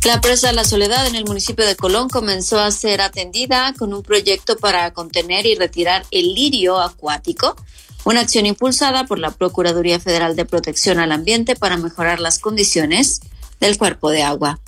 La presa La Soledad en el municipio de Colón comenzó a ser atendida con un proyecto para contener y retirar el lirio acuático, una acción impulsada por la Procuraduría Federal de Protección al Ambiente para mejorar las condiciones del cuerpo de agua.